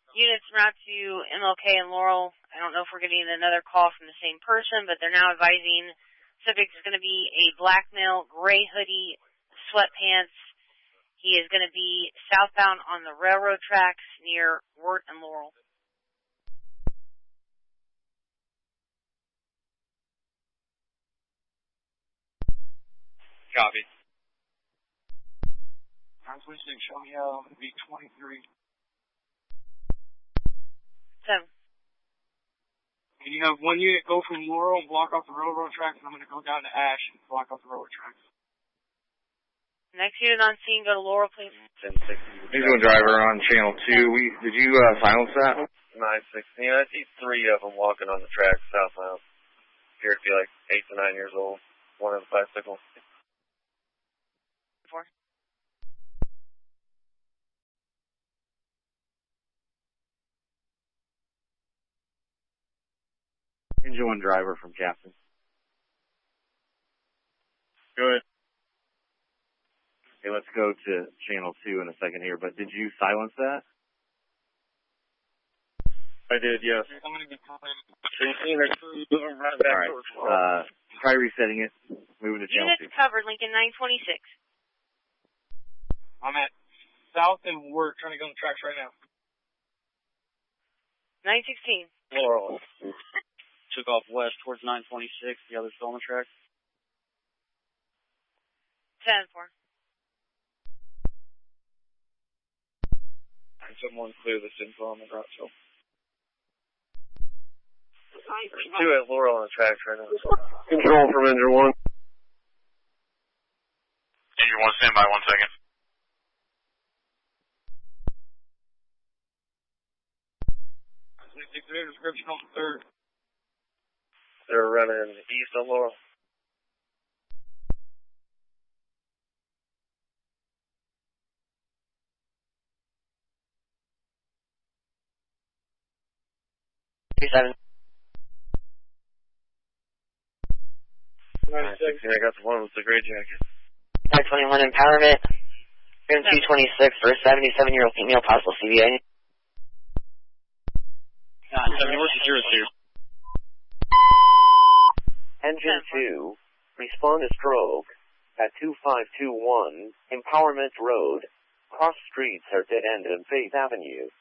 Units route to MLK and Laurel. I don't know if we're getting another call from the same person, but they're now advising subject is going to be a black male, gray hoodie, sweatpants. He is going to be southbound on the railroad tracks near Wirt and Laurel. Copy. Transmission, show me how to be 23. 7. And you have one unit go from Laurel and block off the railroad tracks, and I'm going to go down to Ash and block off the railroad tracks. Next unit on scene, go to Laurel, please. 1060. Visual driver on channel 2. Did you silence that? 916. I see 3 of them walking on the tracks southbound. Appear to be like 8 to 9 years old. One of the bicycles. 4. Engine 1 driver from Captain. Good. Okay, let's go to channel 2 in a second here, but did you silence that? I did, yes. I'm going to be calling. Alright, try resetting it. Moving to channel 2. Units covered, Lincoln 926. I'm at South and Wirt, trying to go on the tracks right now. 916. Laurel. Took off west towards 926. The other's still on the track. 10-4. Someone clear this info on the route, so. 2 at Laurel on the tracks right now. Control from Engine 1. Engine 1, stand by 1 second. Description on the 3rd. They're running east on Laurel. Seven. 916, I got the one with the gray jacket. 921 empowerment. 226 for a 77-year-old female, possible CVA. 970, where's the 02? Engine 2, respond to stroke at 2521 Empowerment Road. Cross streets are dead end on Faith Avenue.